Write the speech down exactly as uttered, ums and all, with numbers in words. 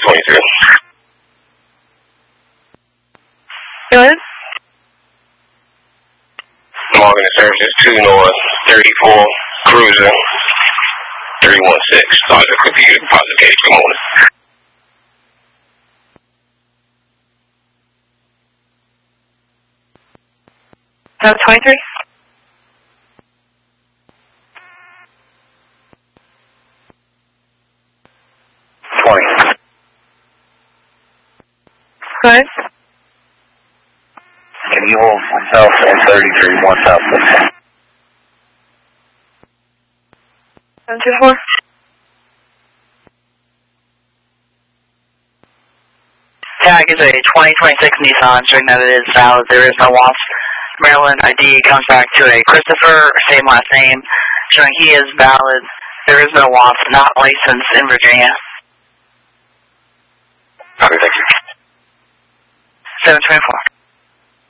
twenty-three. Go ahead. Morgan and Services, two North, thirty-four, Cruiser, three one six. Start the computer deposit case. Good morning. That's twenty-three. twenty. Go ahead. Can you hold myself and thirty-three, one South Fifth? Seven two four. Tag is a twenty twenty-six Nissan, showing that it is valid. There is no loss. Maryland I D comes back to a Christopher, same last name, showing he is valid. There is no loss, not licensed in Virginia. Okay, thank you. seven twenty-four.